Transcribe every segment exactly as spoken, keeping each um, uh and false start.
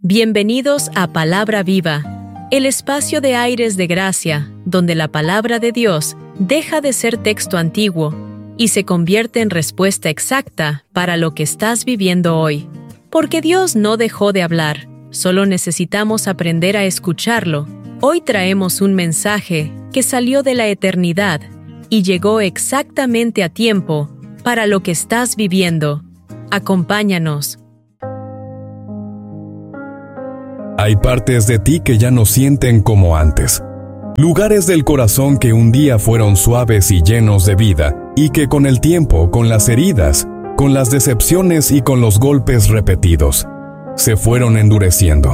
Bienvenidos a Palabra Viva, el espacio de aires de gracia, donde la palabra de Dios deja de ser texto antiguo y se convierte en respuesta exacta para lo que estás viviendo hoy. Porque Dios no dejó de hablar, solo necesitamos aprender a escucharlo. Hoy traemos un mensaje que salió de la eternidad y llegó exactamente a tiempo para lo que estás viviendo. Acompáñanos. Hay partes de ti que ya no sienten como antes. Lugares del corazón que un día fueron suaves y llenos de vida, y que con el tiempo, con las heridas, con las decepciones y con los golpes repetidos, se fueron endureciendo.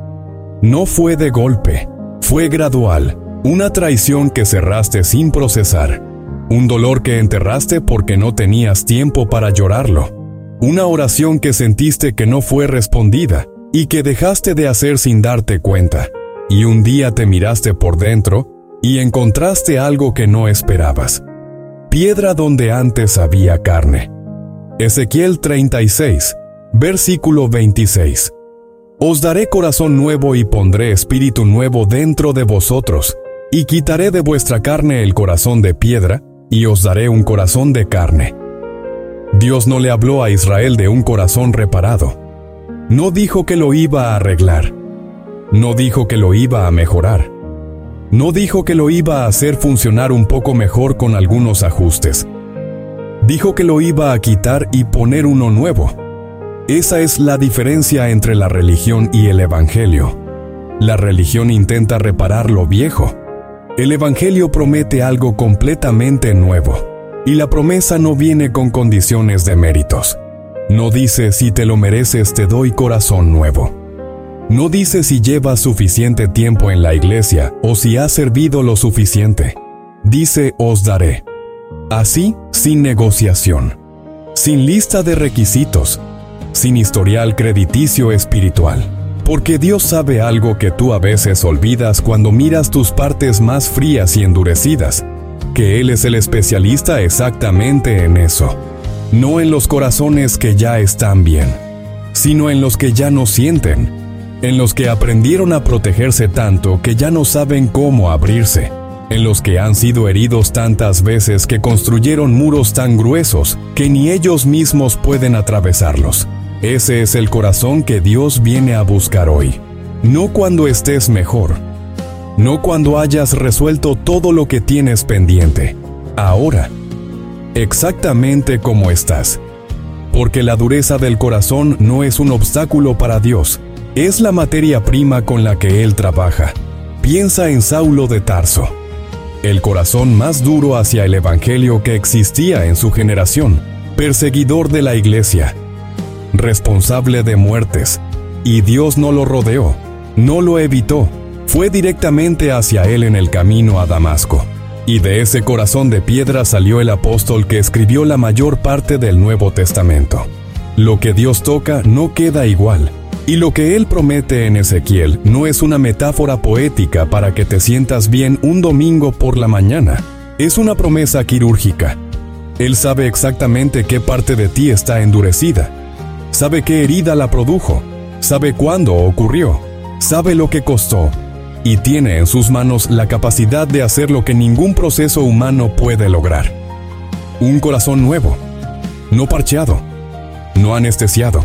No fue de golpe, fue gradual, una traición que cerraste sin procesar, un dolor que enterraste porque no tenías tiempo para llorarlo, una oración que sentiste que no fue respondida, y que dejaste de hacer sin darte cuenta, y un día te miraste por dentro y encontraste algo que no esperabas. Piedra donde antes había carne. Ezequiel treinta y seis, versículo veintiséis. Os daré corazón nuevo y pondré espíritu nuevo dentro de vosotros, y quitaré de vuestra carne el corazón de piedra, y os daré un corazón de carne. Dios no le habló a Israel de un corazón reparado. No dijo que lo iba a arreglar. No dijo que lo iba a mejorar. No dijo que lo iba a hacer funcionar un poco mejor con algunos ajustes. Dijo que lo iba a quitar y poner uno nuevo. Esa es la diferencia entre la religión y el evangelio. La religión intenta reparar lo viejo. El evangelio promete algo completamente nuevo. Y la promesa no viene con condiciones de méritos. No dice si te lo mereces te doy corazón nuevo. No dice si llevas suficiente tiempo en la iglesia o si has servido lo suficiente. Dice os daré. Así, sin negociación, sin lista de requisitos, sin historial crediticio espiritual. Porque Dios sabe algo que tú a veces olvidas cuando miras tus partes más frías y endurecidas, que Él es el especialista exactamente en eso. No en los corazones que ya están bien, sino en los que ya no sienten, en los que aprendieron a protegerse tanto que ya no saben cómo abrirse, en los que han sido heridos tantas veces que construyeron muros tan gruesos que ni ellos mismos pueden atravesarlos. Ese es el corazón que Dios viene a buscar hoy. No cuando estés mejor, no cuando hayas resuelto todo lo que tienes pendiente. Ahora, exactamente como estás. Porque la dureza del corazón no es un obstáculo para Dios, es la materia prima con la que Él trabaja. Piensa en Saulo de Tarso, el corazón más duro hacia el evangelio que existía en su generación, perseguidor de la iglesia, responsable de muertes, y Dios no lo rodeó, no lo evitó, fue directamente hacia él en el camino a Damasco. Y de ese corazón de piedra salió el apóstol que escribió la mayor parte del Nuevo Testamento. Lo que Dios toca no queda igual, y lo que Él promete en Ezequiel no es una metáfora poética para que te sientas bien un domingo por la mañana. Es una promesa quirúrgica. Él sabe exactamente qué parte de ti está endurecida. Sabe qué herida la produjo. Sabe cuándo ocurrió. Sabe lo que costó. Y tiene en sus manos la capacidad de hacer lo que ningún proceso humano puede lograr. Un corazón nuevo, no parcheado, no anestesiado,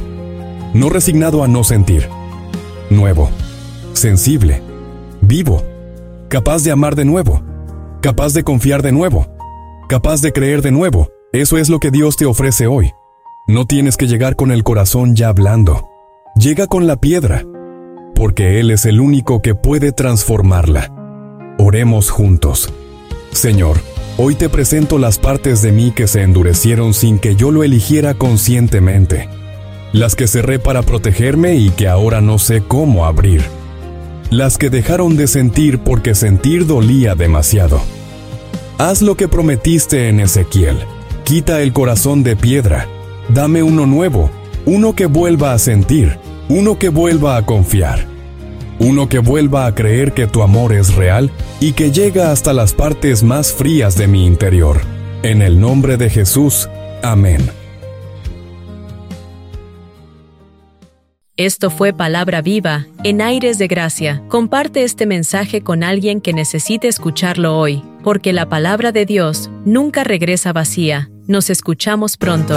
no resignado a no sentir. Nuevo, sensible, vivo, capaz de amar de nuevo, capaz de confiar de nuevo, capaz de creer de nuevo. Eso es lo que Dios te ofrece hoy. No tienes que llegar con el corazón ya blando. Llega con la piedra, porque Él es el único que puede transformarla. Oremos juntos. Señor, hoy te presento las partes de mí que se endurecieron sin que yo lo eligiera conscientemente. Las que cerré para protegerme y que ahora no sé cómo abrir. Las que dejaron de sentir porque sentir dolía demasiado. Haz lo que prometiste en Ezequiel. Quita el corazón de piedra. Dame uno nuevo, uno que vuelva a sentir, uno que vuelva a confiar, uno que vuelva a creer que tu amor es real y que llega hasta las partes más frías de mi interior. En el nombre de Jesús, amén. Esto fue Palabra Viva, en Aires de Gracia. Comparte este mensaje con alguien que necesite escucharlo hoy, porque la palabra de Dios nunca regresa vacía. Nos escuchamos pronto.